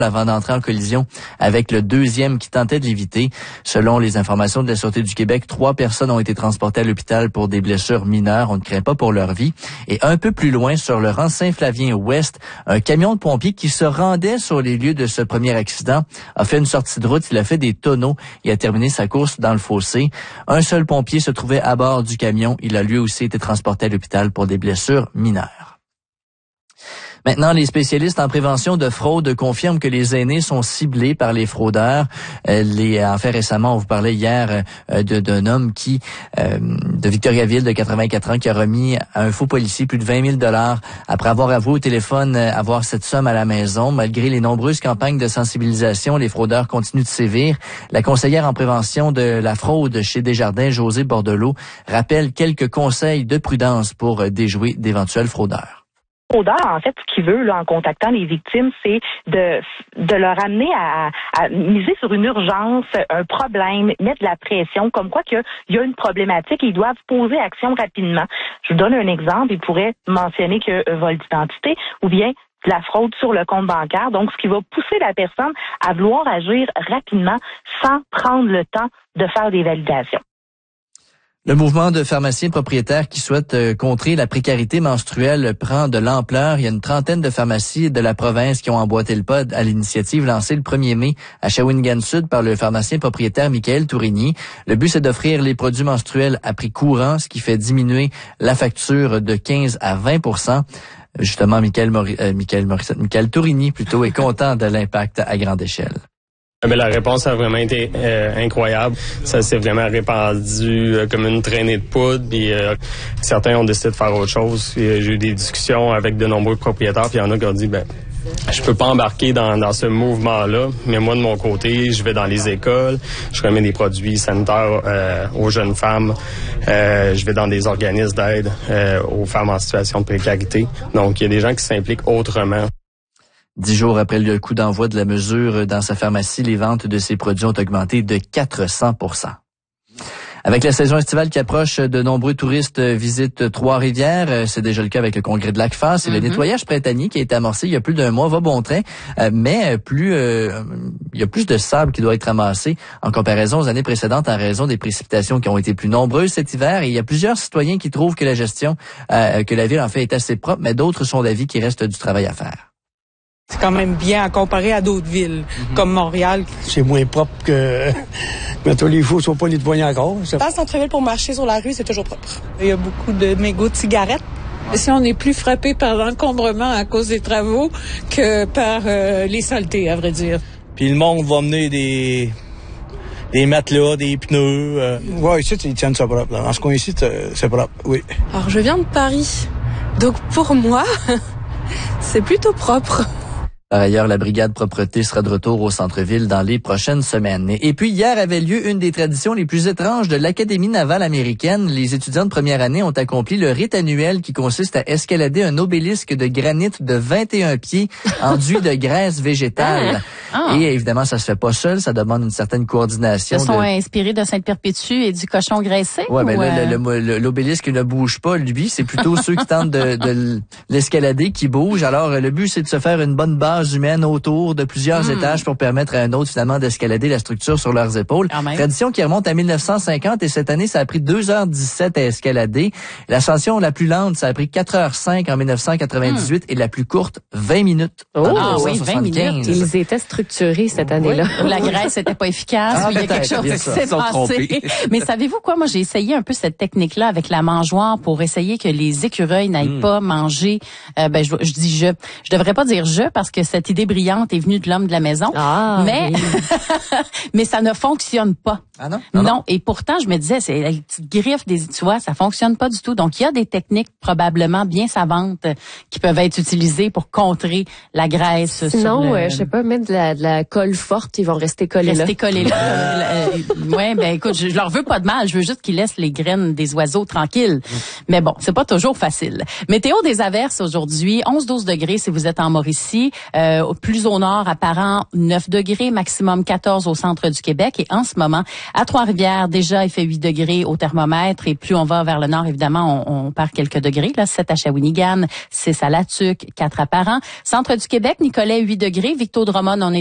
avant d'entrer en collision avec le deuxième qui tentait de l'éviter. Selon les informations de la Sûreté du Québec, 3 personnes ont été transportées à l'hôpital pour des blessures mineures. On ne craint pas pour leur vie. Et un peu plus loin, sur le rang Saint-Flavien-Ouest, un camion de pompiers qui se rendait sur les lieux de ce premier accident a fait une sortie de route. Il a fait des tonneaux et a terminé sa course dans le fossé. Un seul pompier se trouvait à bord du camion. Il a lui aussi été transporté à l'hôpital pour des blessures mineures. Maintenant, les spécialistes en prévention de fraude confirment que les aînés sont ciblés par les fraudeurs. En fait, récemment, on vous parlait hier d'un homme de Victoriaville, de 84 ans, qui a remis à un faux policier plus de 20 000 $ après avoir avoué au téléphone avoir cette somme à la maison. Malgré les nombreuses campagnes de sensibilisation, les fraudeurs continuent de sévir. La conseillère en prévention de la fraude chez Desjardins, Josée Bordelot, rappelle quelques conseils de prudence pour déjouer d'éventuels fraudeurs. Fraudeur, en fait, ce qu'il veut, là, en contactant les victimes, c'est de leur amener à miser sur une urgence, un problème, mettre de la pression, comme quoi qu'il y a une problématique et ils doivent poser action rapidement. Je vous donne un exemple. Ils pourraient mentionner que vol d'identité ou bien de la fraude sur le compte bancaire. Donc, ce qui va pousser la personne à vouloir agir rapidement sans prendre le temps de faire des validations. Le mouvement de pharmaciens propriétaires qui souhaitent contrer la précarité menstruelle prend de l'ampleur. Il y a une trentaine de pharmacies de la province qui ont emboîté le pas à l'initiative lancée le 1er mai à Shawinigan-Sud par le pharmacien propriétaire Michael Tourigny. Le but, c'est d'offrir les produits menstruels à prix courant, ce qui fait diminuer la facture de 15 à 20 %. Justement, Michael Tourigny plutôt est content de l'impact à grande échelle. Mais la réponse a vraiment été incroyable. Ça s'est vraiment répandu comme une traînée de poudre. Puis, certains ont décidé de faire autre chose. Puis, j'ai eu des discussions avec de nombreux propriétaires. Puis il y en a qui ont dit, je peux pas embarquer dans ce mouvement-là. Mais moi, de mon côté, je vais dans les écoles. Je remets des produits sanitaires aux jeunes femmes. Je vais dans des organismes d'aide aux femmes en situation de précarité. Donc, il y a des gens qui s'impliquent autrement. 10 jours après le coup d'envoi de la mesure dans sa pharmacie, les ventes de ces produits ont augmenté de 400 %. Avec la saison estivale qui approche, de nombreux touristes visitent Trois-Rivières. C'est déjà le cas avec le congrès de l'ACFA. C'est le nettoyage printanier qui a été amorcé il y a plus d'un mois. Va bon train, mais il y a plus de sable qui doit être ramassé en comparaison aux années précédentes en raison des précipitations qui ont été plus nombreuses cet hiver. Et il y a plusieurs citoyens qui trouvent que la gestion, que la ville en fait est assez propre, mais d'autres sont d'avis qu'il reste du travail à faire. C'est quand même bien à comparer à d'autres villes, comme Montréal. C'est moins propre que... Mais tous les fous ne sont pas nettoyés encore. Dans le centre-ville, pour marcher sur la rue, c'est toujours propre. Il y a beaucoup de mégots de cigarettes. Si on est plus frappé par l'encombrement à cause des travaux que par les saletés, à vrai dire. Puis le monde va mener des matelas, des pneus. Oui, ici, ils tiennent ça propre. Là. En ce coin-ci, c'est propre, oui. Alors, je viens de Paris. Donc, pour moi, c'est plutôt propre. Par ailleurs, la brigade propreté sera de retour au centre-ville dans les prochaines semaines. Et puis, hier avait lieu une des traditions les plus étranges de l'Académie navale américaine. Les étudiants de première année ont accompli le rite annuel qui consiste à escalader un obélisque de granit de 21 pieds enduit de graisse végétale. Et évidemment, ça se fait pas seul, ça demande une certaine coordination. Ils sont inspirés de Sainte-Perpétue et du cochon graissé? Ouais, mais l'obélisque ne bouge pas, lui. C'est plutôt ceux qui tentent de l'escalader qui bougent. Alors, le but, c'est de se faire une bonne base humaine autour de plusieurs étages pour permettre à un autre, finalement, d'escalader la structure sur leurs épaules. Tradition qui remonte à 1950 et cette année, ça a pris 2h17 à escalader. L'ascension la plus lente, ça a pris 4h05 en 1998 et la plus courte, 20 minutes. Oui, 20 minutes. Ils étaient structurés cette année-là. Ou la graisse n'était pas efficace, ou il y a quelque chose qui s'est passé. Mais savez-vous quoi? Moi, j'ai essayé un peu cette technique-là avec la mangeoire pour essayer que les écureuils n'aillent pas manger. Je dis je. Je devrais pas dire je parce que cette idée brillante est venue de l'homme de la maison. Mais ça ne fonctionne pas. Ah non? Non. Et pourtant, je me disais, c'est les petites griffes tu vois, ça fonctionne pas du tout. Donc, il y a des techniques probablement bien savantes qui peuvent être utilisées pour contrer la graisse. Sinon, je sais pas, mettre de de la colle forte, ils vont rester collés là. Ouais, ben écoute, je leur veux pas de mal, je veux juste qu'ils laissent les graines des oiseaux tranquilles. Mais bon, c'est pas toujours facile. Météo des averses aujourd'hui, 11-12 degrés si vous êtes en Mauricie, plus au nord apparent 9 degrés, maximum 14 au centre du Québec, et en ce moment à Trois-Rivières déjà il fait 8 degrés au thermomètre, et plus on va vers le nord évidemment on perd quelques degrés, là 7 à Shawinigan, 6 à La Tuque, 4 à Parent. Centre du Québec, Nicolet 8 degrés, Victo-Drummond on est